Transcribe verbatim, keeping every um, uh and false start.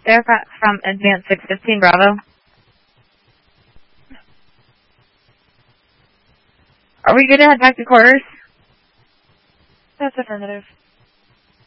aircraft from Advance six fifteen Bravo. Are we good to head back to quarters? That's affirmative.